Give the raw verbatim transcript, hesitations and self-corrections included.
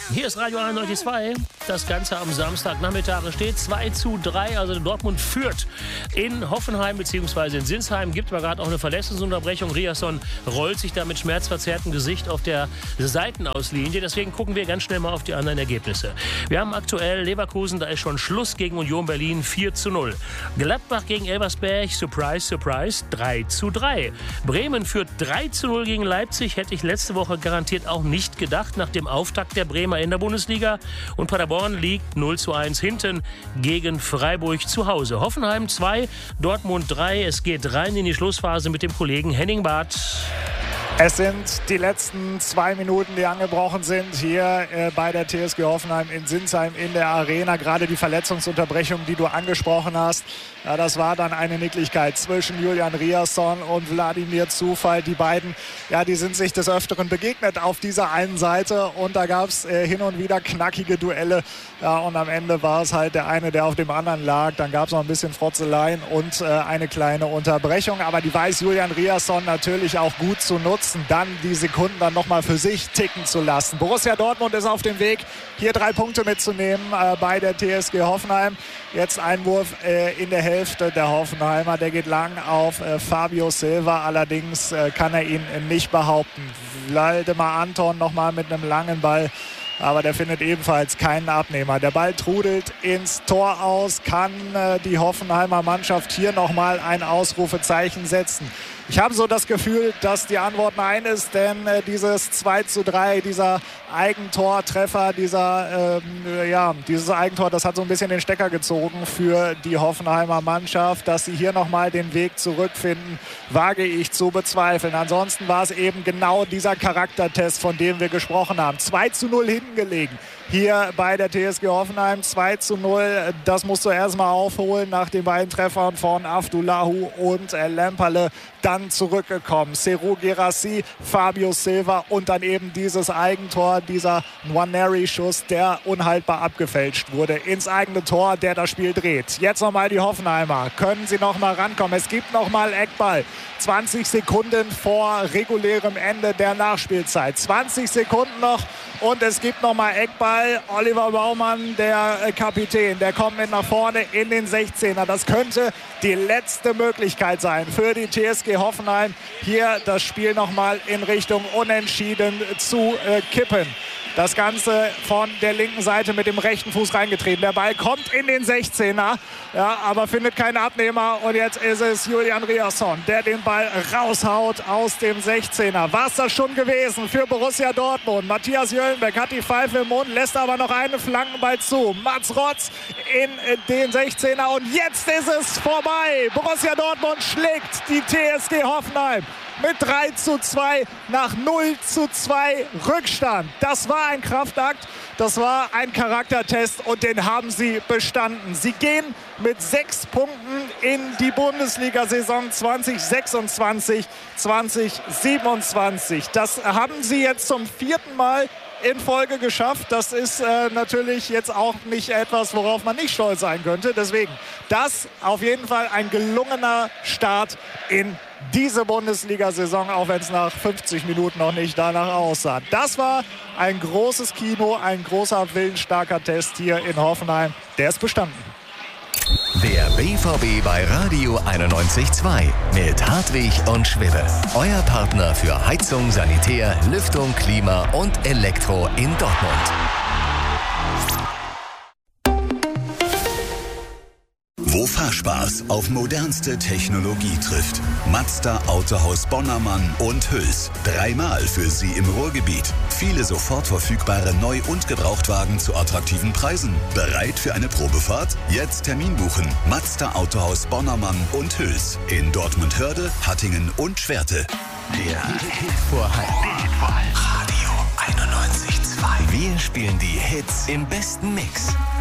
Hier ist Radio einundneunzig Komma zwei. Das Ganze am Samstagnachmittag steht zwei zu drei. Also Dortmund führt in Hoffenheim bzw. in Sinsheim. Gibt aber gerade auch eine Verletzungsunterbrechung. Riasson rollt sich da mit schmerzverzerrtem Gesicht auf der Seitenauslinie. Deswegen gucken wir ganz schnell mal auf die anderen Ergebnisse. Wir haben aktuell Leverkusen, da ist schon Schluss gegen Union Berlin, vier zu null. Gladbach gegen Elversberg, surprise, surprise, drei zu drei. Bremen führt drei zu null gegen Leipzig. Hätte ich letzte Woche garantiert auch nicht gedacht, nach dem Auftakt der Bremer in der Bundesliga. Und Paderborn liegt null zu eins hinten gegen Freiburg zu Hause. Hoffenheim zwei, Dortmund drei. Es geht rein in die Schlussphase mit dem Kollegen Henning Barth. Es sind die letzten zwei Minuten, die angebrochen sind hier äh, bei der T S G Hoffenheim in Sinsheim in der Arena. Gerade die Verletzungsunterbrechung, die du angesprochen hast, ja, das war dann eine Nicklichkeit zwischen Julian Riasson und Wladimir Zufall. Die beiden, ja, die sind sich des Öfteren begegnet auf dieser einen Seite und da gab es äh, hin und wieder knackige Duelle. Ja, und am Ende war es halt der eine, der auf dem anderen lag. Dann gab es noch ein bisschen Frotzeleien und äh, eine kleine Unterbrechung. Aber die weiß Julian Riasson natürlich auch gut zu nutzen, dann die Sekunden dann nochmal für sich ticken zu lassen. Borussia Dortmund ist auf dem Weg, hier drei Punkte mitzunehmen äh, bei der T S G Hoffenheim. Jetzt Einwurf äh, in der Hälfte der Hoffenheimer. Der geht lang auf äh, Fabio Silva. Allerdings äh, kann er ihn äh, nicht behaupten. Waldemar Anton nochmal mit einem langen Ball. Aber der findet ebenfalls keinen Abnehmer. Der Ball trudelt ins Tor aus. Kann äh, die Hoffenheimer Mannschaft hier nochmal ein Ausrufezeichen setzen? Ich habe so das Gefühl, dass die Antwort nein ist, denn äh, dieses zwei zu drei, dieser Eigentortreffer, dieser, ähm, ja, dieses Eigentor, das hat so ein bisschen den Stecker gezogen für die Hoffenheimer Mannschaft. Dass sie hier nochmal den Weg zurückfinden, wage ich zu bezweifeln. Ansonsten war es eben genau dieser Charaktertest, von dem wir gesprochen haben. zwei zu null hinten gelegen. Hier bei der T S G Hoffenheim zwei zu null. Das musst du erstmal aufholen nach den beiden Treffern von Avdulahu und äh, Lemperle. Dann zurückgekommen. Serhou Guirassy, Fabio Silva und dann eben dieses Eigentor, dieser Nwaneri-Schuss, der unhaltbar abgefälscht wurde ins eigene Tor, der das Spiel dreht. Jetzt nochmal die Hoffenheimer. Können sie nochmal rankommen? Es gibt nochmal Eckball. zwanzig Sekunden vor regulärem Ende der Nachspielzeit. zwanzig Sekunden noch und es gibt nochmal Eckball. Oliver Baumann, der Kapitän, der kommt mit nach vorne in den sechzehner. Das könnte die letzte Möglichkeit sein für die T S G Hoffenheim, hier das Spiel nochmal in Richtung Unentschieden zu äh, kippen. Das Ganze von der linken Seite mit dem rechten Fuß reingetreten. Der Ball kommt in den sechzehner, ja, aber findet keinen Abnehmer. Und jetzt ist es Julian Riasson, der den Ball raushaut aus dem sechzehner. War es das schon gewesen für Borussia Dortmund? Matthias Jöllenbeck hat die Pfeife im Mund, lässt aber noch einen Flankenball zu. Mats Rotz in den sechzehner und jetzt ist es vorbei. Borussia Dortmund schlägt die T S G Hoffenheim mit drei zu zwei nach null zu zwei Rückstand. Das war ein Kraftakt, das war ein Charaktertest und den haben sie bestanden. Sie gehen mit sechs Punkten in die Bundesliga-Saison zwanzig sechsundzwanzig zwanzig siebenundzwanzig. Das haben sie jetzt zum vierten Mal in Folge geschafft. Das ist äh, natürlich jetzt auch nicht etwas, worauf man nicht stolz sein könnte. Deswegen, das auf jeden Fall ein gelungener Start in diese Bundesliga-Saison, auch wenn es nach fünfzig Minuten noch nicht danach aussah. Das war ein großes Kino, ein großer, willensstarker Test hier in Hoffenheim. Der ist bestanden. Der B V B bei Radio einundneunzig Komma zwei mit Hartwig und Schwibbe. Euer Partner für Heizung, Sanitär, Lüftung, Klima und Elektro in Dortmund. Wo Fahrspaß auf modernste Technologie trifft. Mazda Autohaus Bonnermann und Hüls. Dreimal für Sie im Ruhrgebiet. Viele sofort verfügbare Neu- und Gebrauchtwagen zu attraktiven Preisen. Bereit für eine Probefahrt? Jetzt Termin buchen. Mazda Autohaus Bonnermann und Hüls. In Dortmund-Hörde, Hattingen und Schwerte. Der Hit vor Radio einundneunzig Komma zwei. Wir spielen die Hits im besten Mix.